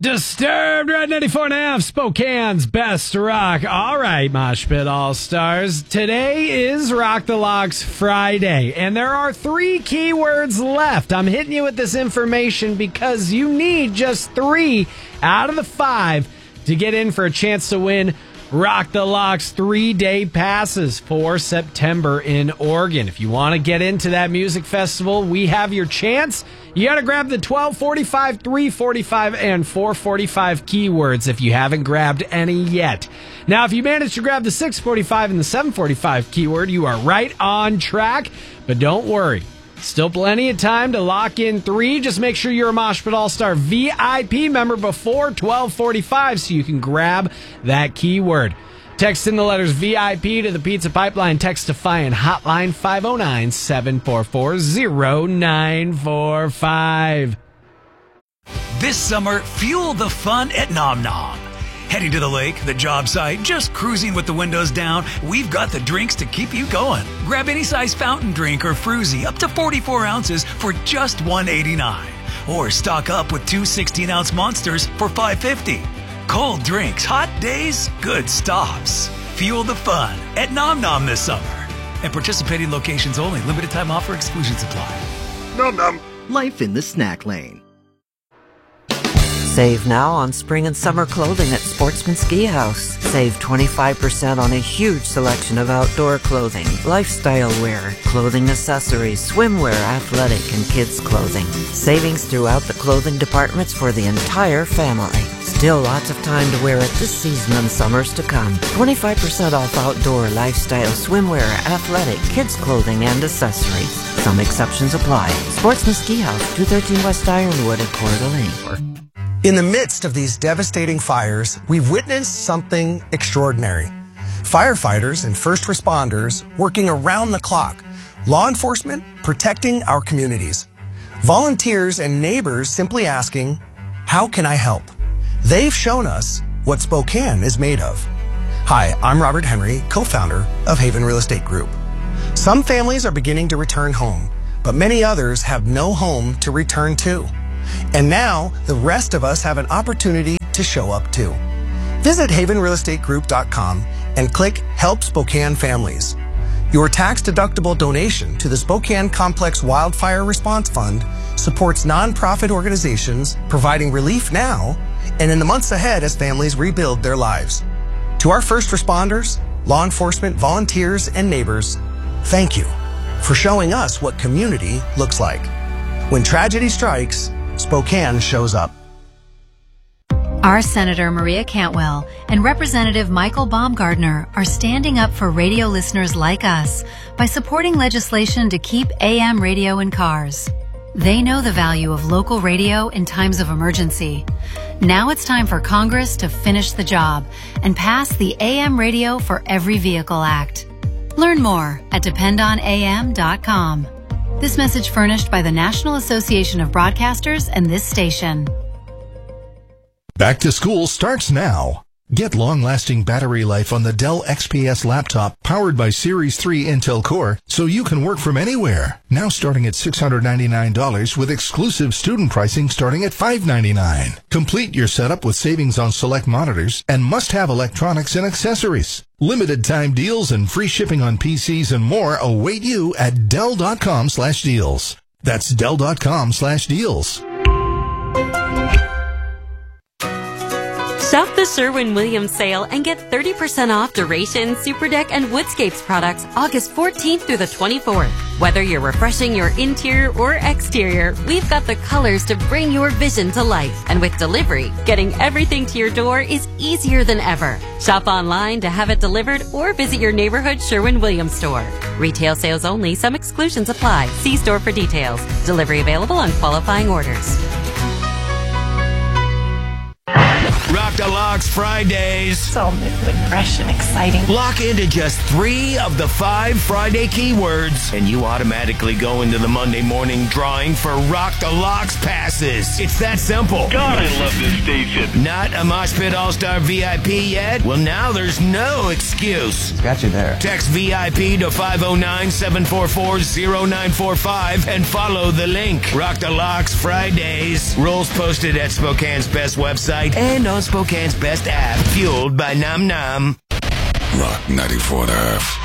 Disturbed Red 94.5, Spokane's best rock. All right, Mosh Pit All-Stars. Today is Rock the Locks Friday, and there are 3 keywords left. I'm hitting you with this information because you need just 3 out of the 5 to get in for a chance to win Rock the Locks 3-day passes for September in Oregon. If you want to get into that music festival, we have your chance. You got to grab the 1245, 345, and 445 keywords if you haven't grabbed any yet. Now, if you manage to grab the 645 and the 745 keyword, you are right on track. But don't worry. Still plenty of time to lock in 3. Just make sure you're a Mosh Pit All-Star VIP member before 12:45 so you can grab that keyword. Text in the letters VIP to the Pizza Pipeline Text-Defying hotline 509-744-0945. This summer, fuel the fun at Nom Nom. Heading to the lake, the job site, just cruising with the windows down, we've got the drinks to keep you going. Grab any size fountain drink or fruzy up to 44 ounces for just $1.89. Or stock up with 2 16-ounce monsters for $5.50. Cold drinks, hot days, good stops. Fuel the fun at Nom Nom this summer. And participating locations only. Limited time offer, exclusions apply. Nom Nom. Life in the snack lane. Save now on spring and summer clothing at Sportsman Ski House. Save 25% on a huge selection of outdoor clothing, lifestyle wear, clothing accessories, swimwear, athletic, and kids' clothing. Savings throughout the clothing departments for the entire family. Still lots of time to wear it this season and summers to come. 25% off outdoor, lifestyle, swimwear, athletic, kids' clothing, and accessories. Some exceptions apply. Sportsman Ski House, 213 West Ironwood in Coeur d'Alene. In the midst of these devastating fires, we've witnessed something extraordinary. Firefighters and first responders working around the clock. Law enforcement protecting our communities. Volunteers and neighbors simply asking, how can I help? They've shown us what Spokane is made of. Hi, I'm Robert Henry, co-founder of Haven Real Estate Group. Some families are beginning to return home, but many others have no home to return to. And now, the rest of us have an opportunity to show up too. Visit havenrealestategroup.com and click Help Spokane Families. Your tax-deductible donation to the Spokane Complex Wildfire Response Fund supports nonprofit organizations providing relief now and in the months ahead as families rebuild their lives. To our first responders, law enforcement, volunteers, and neighbors, thank you for showing us what community looks like. When tragedy strikes, Spokane shows up. Our Senator Maria Cantwell and Representative Michael Baumgardner are standing up for radio listeners like us by supporting legislation to keep AM radio in cars. They know the value of local radio in times of emergency. Now it's time for Congress to finish the job and pass the AM Radio for Every Vehicle Act. Learn more at dependonam.com. This message furnished by the National Association of Broadcasters and this station. Back to school starts now. Get long-lasting battery life on the Dell XPS laptop powered by Series 3 Intel Core so you can work from anywhere. Now starting at $699 with exclusive student pricing starting at $599. Complete your setup with savings on select monitors and must-have electronics and accessories. Limited time deals and free shipping on PCs and more await you at Dell.com/deals. That's Dell.com/deals. Shop the Sherwin-Williams sale and get 30% off Duration, Superdeck, and Woodscapes products August 14th through the 24th. Whether you're refreshing your interior or exterior, we've got the colors to bring your vision to life. And with delivery, getting everything to your door is easier than ever. Shop online to have it delivered or visit your neighborhood Sherwin-Williams store. Retail sales only. Some exclusions apply. See store for details. Delivery available on qualifying orders. Rock Rock the Locks Fridays. It's all new and fresh and exciting. Lock into just 3 of the 5 Friday keywords, and you automatically go into the Monday morning drawing for Rock the Locks passes. It's that simple. God, I love this station. Not a Mosh Pit All-Star VIP yet? Well, now there's no excuse. Got you there. Text VIP to 509-744-0945 and follow the link. Rock the Locks Fridays. Rules posted at Spokane's Best website and on Spokane's Best app. Fueled by Nom Nom. Rock 94.5.